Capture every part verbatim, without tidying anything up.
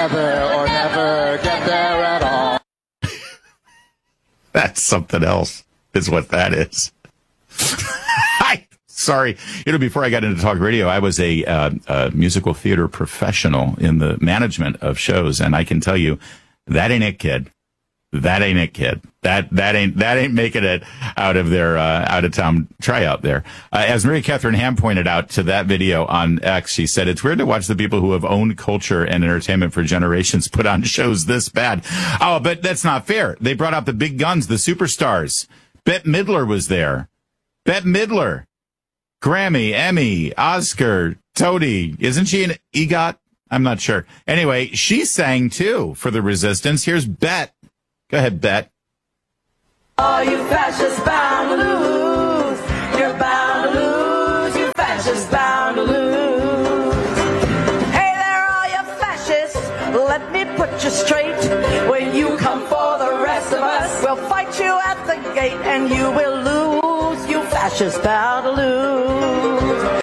never or never get there at all. That's something else, is what that is. I, sorry. You know, before I got into talk radio, I was a, uh, a musical theater professional in the management of shows, and I can tell you, that ain't it, kid. That ain't it, kid. That that ain't that ain't making it out of their uh, out of town tryout there. Uh, as Maria Catherine Ham pointed out to that video on X, she said it's weird to watch the people who have owned culture and entertainment for generations put on shows this bad. Oh, but that's not fair. They brought out the big guns, the superstars. Bette Midler was there. Bette Midler, Grammy, Emmy, Oscar, Toady. Isn't she an EGOT? I'm not sure. Anyway, she sang too for the Resistance. Here's Bette. Go ahead, Bette. Oh, you fascists bound to lose. You're bound to lose. You fascists bound to lose. Hey there, all you fascists. Let me put you straight. When you come for the rest of us, we'll fight you at the gate and you will lose. You fascists bound to lose.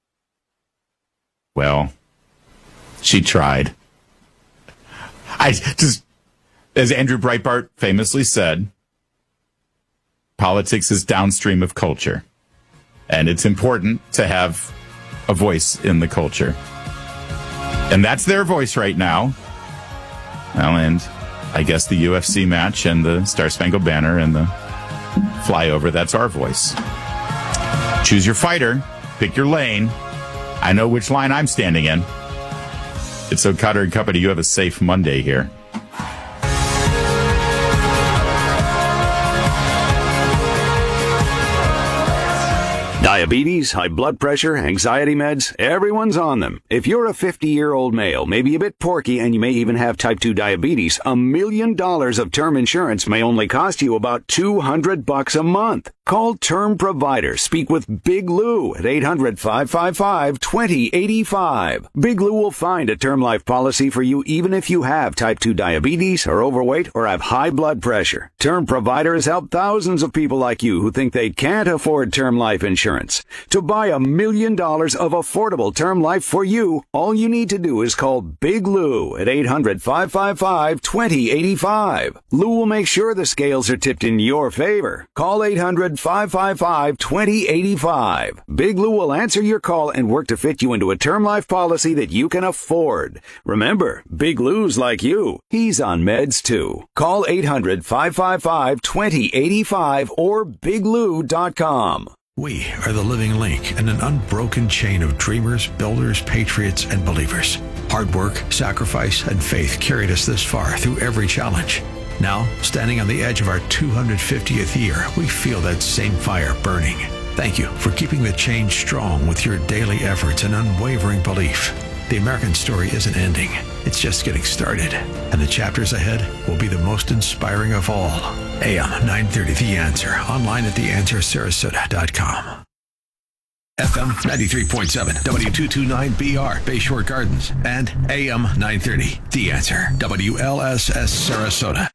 Well, she tried. I just... As Andrew Breitbart famously said, politics is downstream of culture. And it's important to have a voice in the culture. And that's their voice right now. Well, and I guess the U F C match and the Star Spangled Banner and the flyover, that's our voice. Choose your fighter. Pick your lane. I know which line I'm standing in. It's so Cotter and Company, you have a safe Monday here. Diabetes, high blood pressure, anxiety meds, everyone's on them. If you're a fifty-year-old male, maybe a bit porky, and you may even have type two diabetes, a million dollars of term insurance may only cost you about two hundred bucks a month. Call Term Provider. Speak with Big Lou at eight hundred, five five five, two zero eight five. Big Lou will find a term life policy for you even if you have type two diabetes, are overweight, or have high blood pressure. Term Provider has helped thousands of people like you who think they can't afford term life insurance. To buy a million dollars of affordable term life for you, all you need to do is call Big Lou at eight hundred, five five five, two zero eight five. Lou will make sure the scales are tipped in your favor. Call eight hundred, five five five, two zero eight five. Big Lou will answer your call and work to fit you into a term life policy that you can afford. Remember, Big Lou's like you. He's on meds too. Call eight hundred, five five five, two zero eight five or big lou dot com. We are the living link in an unbroken chain of dreamers, builders, patriots, and believers. Hard work, sacrifice, and faith carried us this far through every challenge. Now, standing on the edge of our two hundred fiftieth year, we feel that same fire burning. Thank you for keeping the change strong with your daily efforts and unwavering belief. The American story isn't ending. It's just getting started. And the chapters ahead will be the most inspiring of all. A M nine thirty The Answer. Online at the answer sarasota dot com. F M ninety-three point seven, W two twenty-nine B R, Bayshore Gardens. And A M nine thirty The Answer, W L S S Sarasota.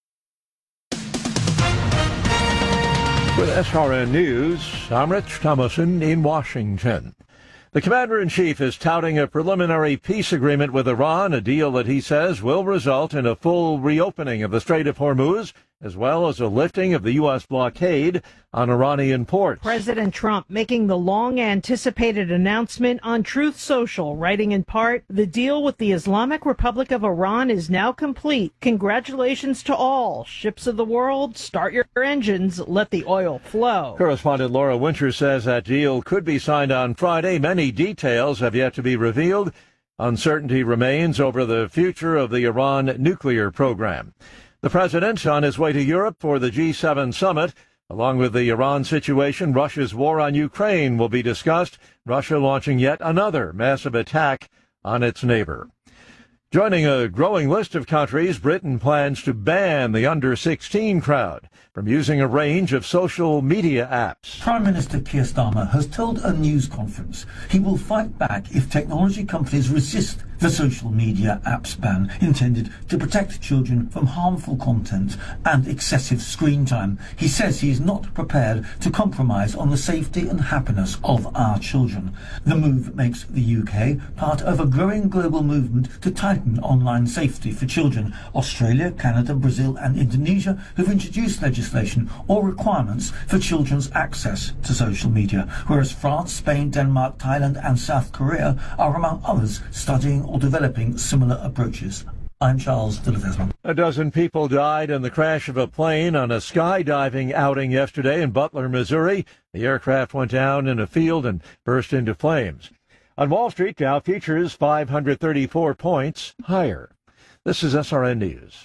With S R N News, I'm Rich Thomason in Washington. The commander-in-chief is touting a preliminary peace agreement with Iran, a deal that he says will result in a full reopening of the Strait of Hormuz, as well as a lifting of the U S blockade on Iranian ports. President Trump making the long-anticipated announcement on Truth Social, writing in part, "The deal with the Islamic Republic of Iran is now complete. Congratulations to all. Ships of the world, start your engines, let the oil flow." Correspondent Laura Winter says that deal could be signed on Friday. Many details have yet to be revealed. Uncertainty remains over the future of the Iran nuclear program. The president on his way to Europe for the G seven summit. Along with the Iran situation, Russia's war on Ukraine will be discussed. Russia launching yet another massive attack on its neighbor. Joining a growing list of countries, Britain plans to ban the under sixteen crowd from using a range of social media apps. Prime Minister Keir Starmer has told a news conference he will fight back if technology companies resist the social media apps ban intended to protect children from harmful content and excessive screen time. He says he is not prepared to compromise on the safety and happiness of our children. The move makes the U K part of a growing global movement to tighten online safety for children. Australia, Canada, Brazil and Indonesia have introduced legislation or requirements for children's access to social media, whereas France, Spain, Denmark, Thailand and South Korea are among others studying or developing similar approaches. I'm Charles Dillefesman. A dozen people died in the crash of a plane on a skydiving outing yesterday in Butler, Missouri. The aircraft went down in a field and burst into flames. On Wall Street, Dow futures five hundred thirty-four points higher. This is S R N News.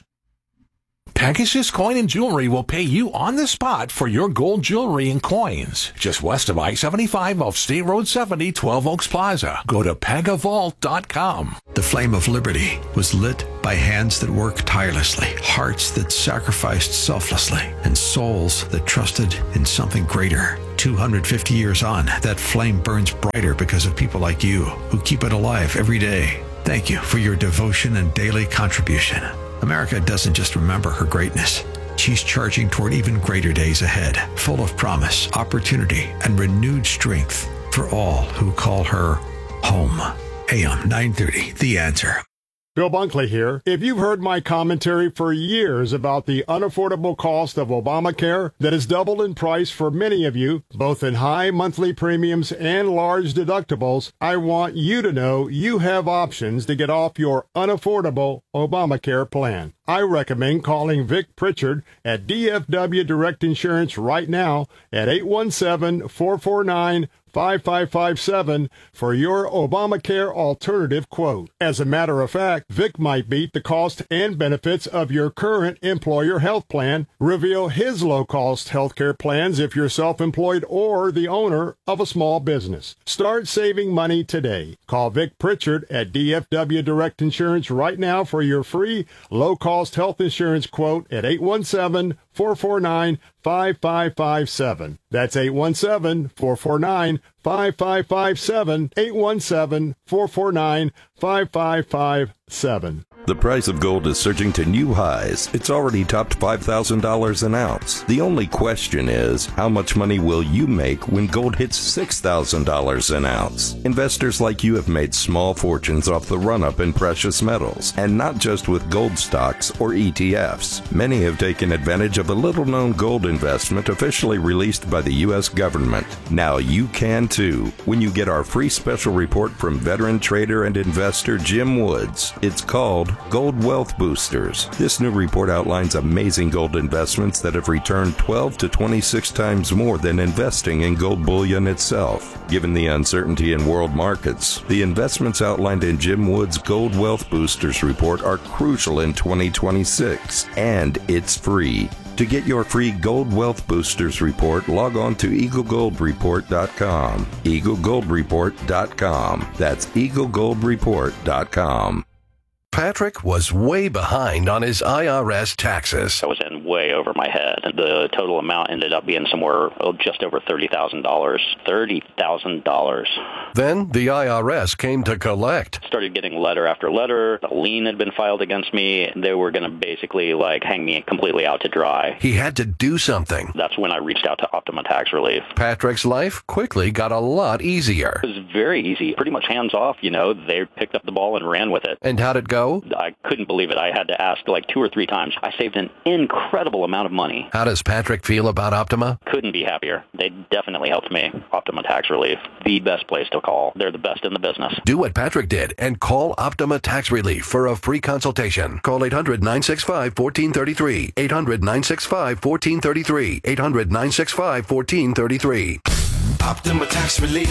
Pegasus Coin and Jewelry will pay you on the spot for your gold jewelry and coins. Just west of I seventy-five off State Road seventy, twelve Oaks Plaza. Go to pega vault dot com. The flame of liberty was lit by hands that worked tirelessly, hearts that sacrificed selflessly, and souls that trusted in something greater. two hundred fifty years on, that flame burns brighter because of people like you who keep it alive every day. Thank you for your devotion and daily contribution. America doesn't just remember her greatness. She's charging toward even greater days ahead, full of promise, opportunity, and renewed strength for all who call her home. A M nine thirty, The Answer. Bill Bunkley here. If you've heard my commentary for years about the unaffordable cost of Obamacare that has doubled in price for many of you, both in high monthly premiums and large deductibles, I want you to know you have options to get off your unaffordable Obamacare plan. I recommend calling Vic Pritchard at D F W Direct Insurance right now at eight one seven, four four nine, five five five seven for your Obamacare alternative quote. As a matter of fact, Vic might beat the cost and benefits of your current employer health plan, reveal his low-cost healthcare plans if you're self-employed or the owner of a small business. Start saving money today. Call Vic Pritchard at D F W Direct Insurance right now for your free low-cost health insurance quote at eight one seven, four four nine, five five five seven. That's eight one seven, four four nine, five five five seven, eight one seven, four four nine, five five five seven. The price of gold is surging to new highs. It's already topped five thousand dollars an ounce. The only question is, how much money will you make when gold hits six thousand dollars an ounce? Investors like you have made small fortunes off the run-up in precious metals, and not just with gold stocks or E T Fs. Many have taken advantage of a little-known gold investment officially released by the U S government. Now you can too, when you get our free special report from veteran trader and investor Jim Woods. It's called Gold Wealth Boosters. This new report outlines amazing gold investments that have returned twelve to twenty-six times more than investing in gold bullion itself. Given the uncertainty in world markets, the investments outlined in Jim Woods' Gold Wealth Boosters report are crucial in twenty twenty-six, and it's free. To get your free Gold Wealth Boosters report, log on to eagle gold report dot com. eagle gold report dot com. That's eagle gold report dot com. Patrick was way behind on his I R S taxes. I was in way over my head. The total amount ended up being somewhere oh, just over thirty thousand dollars. thirty thousand dollars. Then the I R S came to collect. Started getting letter after letter. A lien had been filed against me. They were going to basically like hang me completely out to dry. He had to do something. That's when I reached out to Optima Tax Relief. Patrick's life quickly got a lot easier. It was very easy. Pretty much hands off, you know. They picked up the ball and ran with it. And how'd it go? I couldn't believe it. I had to ask like two or three times. I saved an incredible amount of money. How does Patrick feel about Optima? Couldn't be happier. They definitely helped me. Optima Tax Relief, the best place to call. They're the best in the business. Do what Patrick did and call Optima Tax Relief for a free consultation. Call eight hundred, nine six five, one four three three. eight hundred, nine six five, one four three three. eight hundred, nine six five, one four three three. Optima Tax Relief.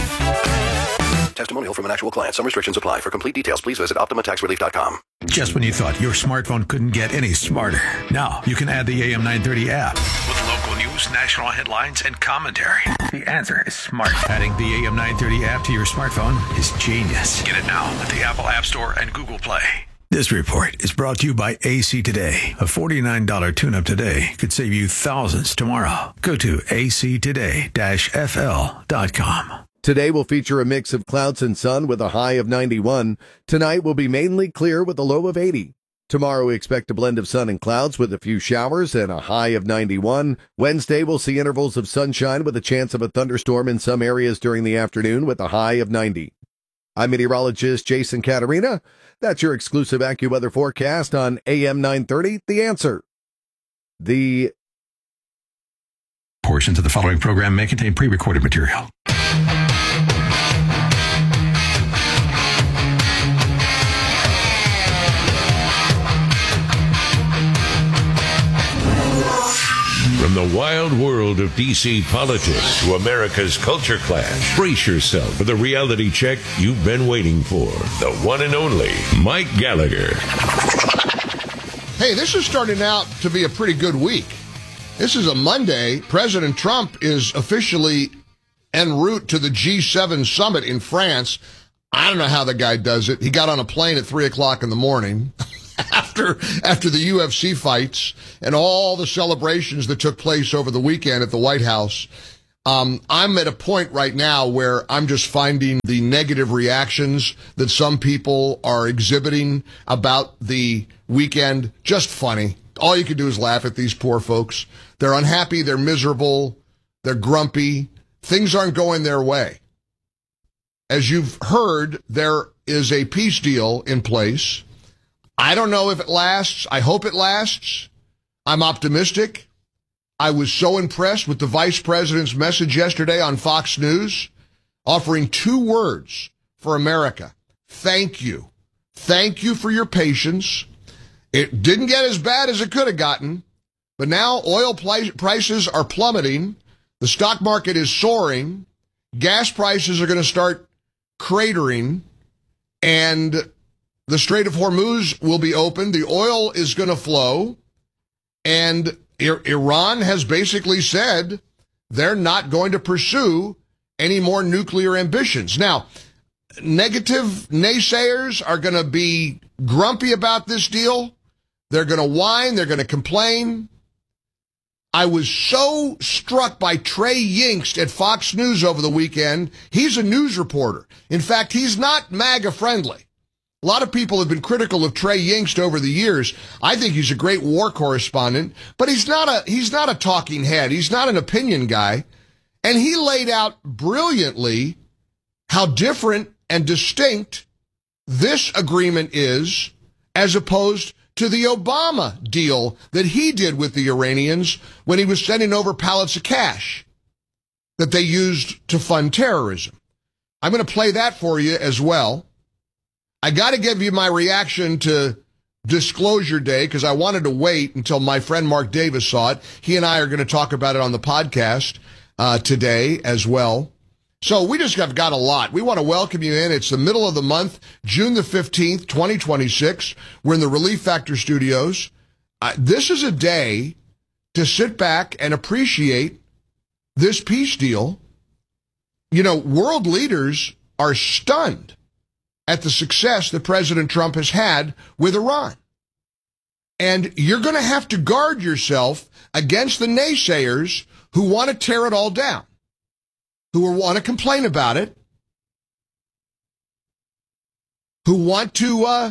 Testimonial from an actual client. Some restrictions apply. For complete details, please visit optima tax relief dot com. Just when you thought your smartphone couldn't get any smarter, now you can add the A M nine thirty app. With local news, national headlines, and commentary. The answer is smart. Adding the A M nine thirty app to your smartphone is genius. Get it now at the Apple App Store and Google Play. This report is brought to you by A C Today. A forty-nine dollars tune-up today could save you thousands tomorrow. Go to A C today dash F L dot com. Today will feature a mix of clouds and sun with a high of ninety-one. Tonight will be mainly clear with a low of eighty. Tomorrow we expect a blend of sun and clouds with a few showers and a high of ninety-one. Wednesday we'll see intervals of sunshine with a chance of a thunderstorm in some areas during the afternoon with a high of ninety. I'm meteorologist Jason Caterina. That's your exclusive AccuWeather forecast on A M nine thirty, The Answer. The portions of the following program may contain pre-recorded material. From the wild world of D C politics to America's culture clash, brace yourself for the reality check you've been waiting for. The one and only Mike Gallagher. Hey, this is starting out to be a pretty good week. This is a Monday. President Trump is officially en route to the G seven summit in France. I don't know how the guy does it. He got on a plane at three o'clock in the morning. After after the U F C fights and all the celebrations that took place over the weekend at the White House, um, I'm at a point right now where I'm just finding the negative reactions that some people are exhibiting about the weekend just funny. All you can do is laugh at these poor folks. They're unhappy, they're miserable, they're grumpy. Things aren't going their way. As you've heard, there is a peace deal in place. I don't know if it lasts. I hope it lasts. I'm optimistic. I was so impressed with the vice president's message yesterday on Fox News, offering two words for America. Thank you. Thank you for your patience. It didn't get as bad as it could have gotten, but now oil prices are plummeting. The stock market is soaring. Gas prices are going to start cratering, and the Strait of Hormuz will be open. The oil is going to flow. And I- Iran has basically said they're not going to pursue any more nuclear ambitions. Now, negative naysayers are going to be grumpy about this deal. They're going to whine. They're going to complain. I was so struck by Trey Yingst at Fox News over the weekend. He's a news reporter. In fact, he's not MAGA friendly. A lot of people have been critical of Trey Yingst over the years. I think he's a great war correspondent, but he's not a he's not a talking head. He's not an opinion guy. And he laid out brilliantly how different and distinct this agreement is as opposed to the Obama deal that he did with the Iranians when he was sending over pallets of cash that they used to fund terrorism. I'm going to play that for you as well. I got to give you my reaction to Disclosure Day because I wanted to wait until my friend Mark Davis saw it. He and I are going to talk about it on the podcast uh, today as well. So we just have got a lot. We want to welcome you in. It's the middle of the month, June the fifteenth, twenty twenty-six. We're in the Relief Factor studios. Uh, this is a day to sit back and appreciate this peace deal. You know, world leaders are stunned at the success that President Trump has had with Iran. And you're going to have to guard yourself against the naysayers who want to tear it all down, who want to complain about it, who want to, uh,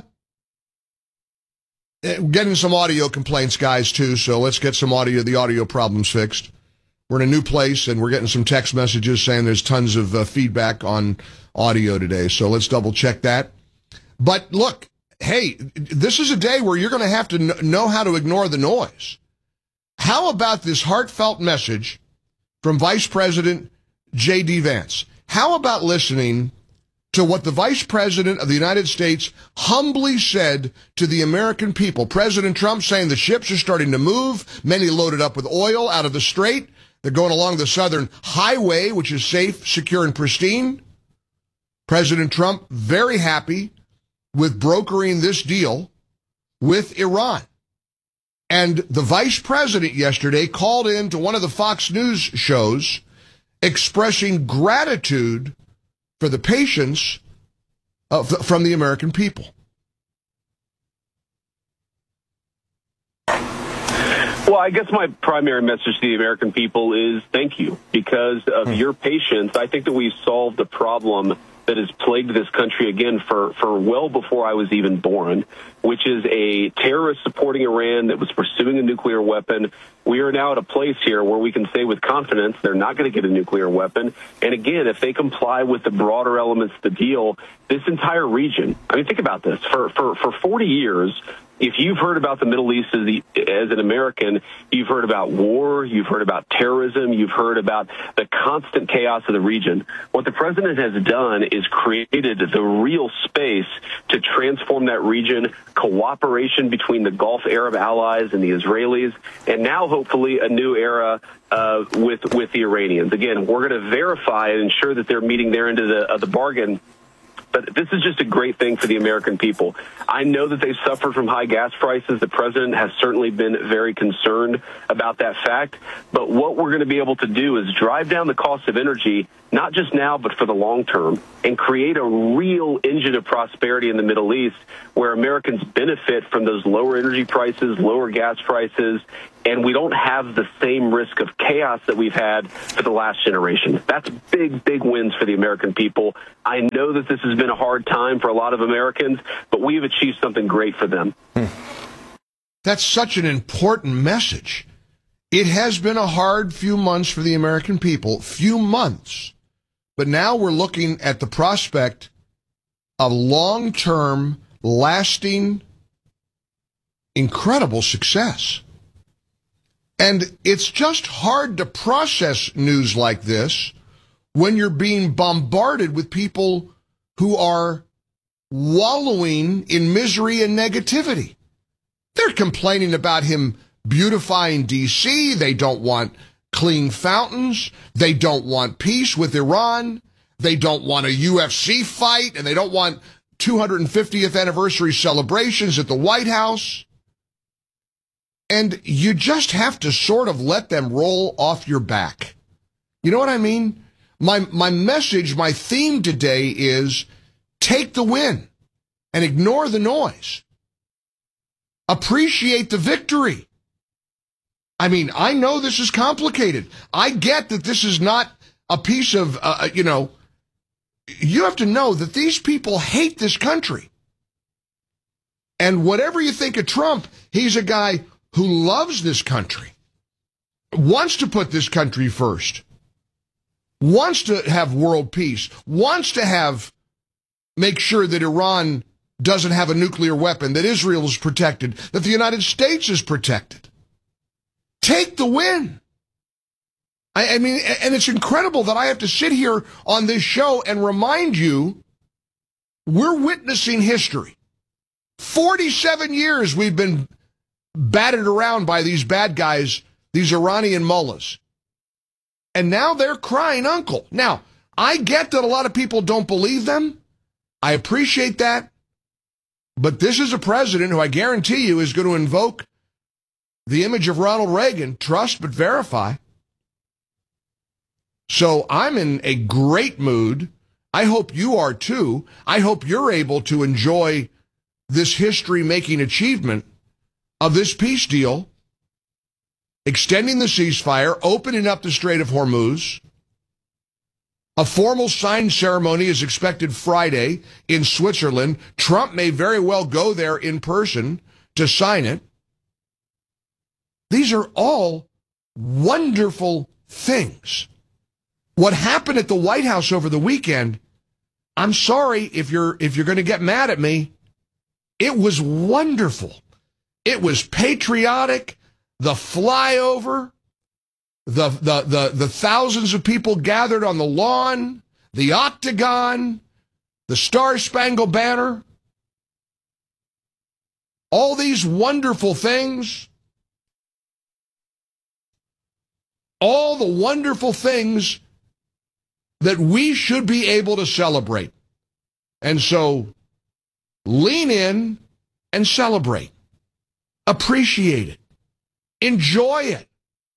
getting some audio complaints, guys, too, so let's get some audio, the audio problems fixed. We're in a new place, and we're getting some text messages saying there's tons of uh, feedback on audio today, so let's double-check that. But look, hey, this is a day where you're going to have to kn- know how to ignore the noise. How about this heartfelt message from Vice President J D. Vance? How about listening to what the Vice President of the United States humbly said to the American people? President Trump saying the ships are starting to move, many loaded up with oil out of the Strait. They're going along the southern highway, which is safe, secure, and pristine. President Trump very happy with brokering this deal with Iran. And the vice president yesterday called in to one of the Fox News shows expressing gratitude for the patience of, from the American people. Well, Well, I guess my primary message to the American people is thank you. Because of your patience, I think that we've solved the problem that has plagued this country again for, for well before I was even born, which is a terrorist supporting Iran that was pursuing a nuclear weapon. We are now at a place here where we can say with confidence they're not going to get a nuclear weapon. And again, if they comply with the broader elements of the deal, this entire region, I mean, think about this. For, for, for forty years, if you've heard about the Middle East as, the, as an American, you've heard about war, you've heard about terrorism, you've heard about the constant chaos of the region. What the president has done is created the real space to transform that region, cooperation between the Gulf Arab allies and the Israelis, and now hopefully a new era uh, with with the Iranians. Again, we're going to verify and ensure that they're meeting their end of the, of the bargain. But this is just a great thing for the American people. I know that they've suffered from high gas prices. The president has certainly been very concerned about that fact. But what we're going to be able to do is drive down the cost of energy, not just now, but for the long term, and create a real engine of prosperity in the Middle East where Americans benefit from those lower energy prices, lower gas prices, and we don't have the same risk of chaos that we've had for the last generation. That's big, big wins for the American people. I know that this has been a hard time for a lot of Americans, but we've achieved something great for them. That's such an important message. It has been a hard few months for the American people, few months. But now we're looking at the prospect of long-term, lasting, incredible success. And it's just hard to process news like this when you're being bombarded with people who are wallowing in misery and negativity. They're complaining about him beautifying D C. They don't want clean fountains. They don't want peace with Iran. They don't want a U F C fight, and they don't want two hundred fiftieth anniversary celebrations at the White House. And you just have to sort of let them roll off your back. You know what I mean? My my message, my theme today is take the win and ignore the noise. Appreciate the victory. I mean, I know this is complicated. I get that this is not a piece of, uh, you know, you have to know that these people hate this country. And whatever you think of Trump, he's a guy who loves this country, wants to put this country first, wants to have world peace, wants to have, make sure that Iran doesn't have a nuclear weapon, that Israel is protected, that the United States is protected. Take the win. I, I mean, and it's incredible that I have to sit here on this show and remind you we're witnessing history. forty-seven years we've been batted around by these bad guys, these Iranian mullahs. And now they're crying uncle. Now, I get that a lot of people don't believe them. I appreciate that. But this is a president who I guarantee you is going to invoke the image of Ronald Reagan, trust but verify. So I'm in a great mood. I hope you are too. I hope you're able to enjoy this history-making achievement of this peace deal, extending the ceasefire, opening up the Strait of Hormuz. A formal sign ceremony is expected Friday in Switzerland. Trump may very well go there in person to sign it. These are all wonderful things. What happened at the White House over the weekend, I'm sorry if you're if you're going to get mad at me, it was wonderful. It was patriotic, the flyover, the, the, the, the thousands of people gathered on the lawn, the octagon, the Star-Spangled Banner, all these wonderful things, all the wonderful things that we should be able to celebrate. And so, lean in and celebrate. Appreciate it. Enjoy it.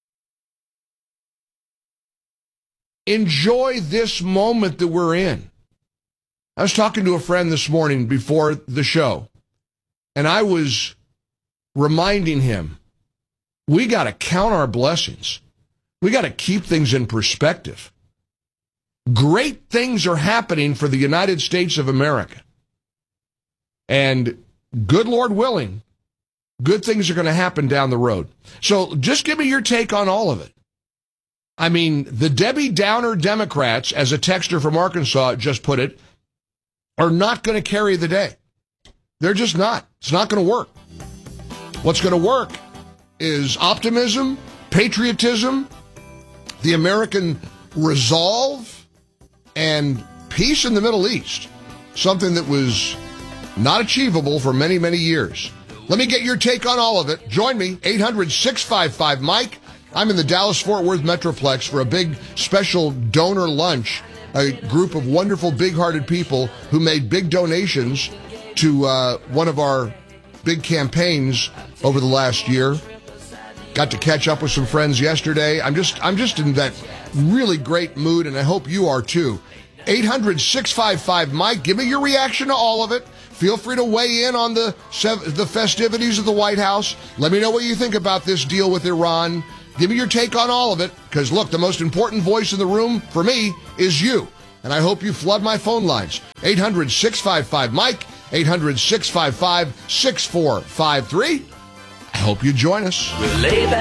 Enjoy this moment that we're in. I was talking to a friend this morning before the show, and I was reminding him we got to count our blessings. We got to keep things in perspective. Great things are happening for the United States of America. And good Lord willing, good things are going to happen down the road. So just give me your take on all of it. I mean, the Debbie Downer Democrats, as a texter from Arkansas just put it, are not going to carry the day. They're just not. It's not going to work. What's going to work is optimism, patriotism, the American resolve, and peace in the Middle East, something that was not achievable for many, many years. Let me get your take on all of it. Join me, eight hundred, six five five, Mike. I'm in the Dallas-Fort Worth Metroplex for a big special donor lunch, a group of wonderful, big-hearted people who made big donations to uh, one of our big campaigns over the last year. Got to catch up with some friends yesterday. I'm just I'm just in that really great mood, and I hope you are too. eight hundred, six five five, Mike. Give me your reaction to all of it. Feel free to weigh in on the the festivities of the White House. Let me know what you think about this deal with Iran. Give me your take on all of it, because, look, the most important voice in the room for me is you. And I hope you flood my phone lines. eight hundred, six five five, Mike, eight hundred, six five five, six four five three. I hope you join us.